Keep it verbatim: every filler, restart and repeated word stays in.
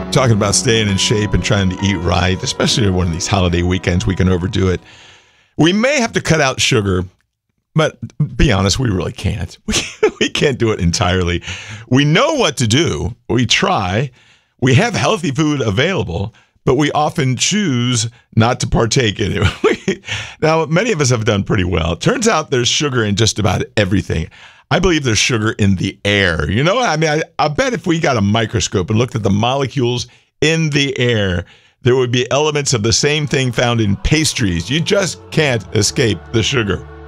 talking about staying in shape and trying to eat right, especially one of these holiday weekends, we can overdo it. We may have to cut out sugar, but be honest, we really can't. We, we can't do it entirely. We know what to do. We try. We have healthy food available, but we often choose not to partake in it. Now, many of us have done pretty well. It turns out there's sugar in just about everything. I believe there's sugar in the air. You know, I mean, I, I bet if we got a microscope and looked at the molecules in the air, there would be elements of the same thing found in pastries. You just can't escape the sugar.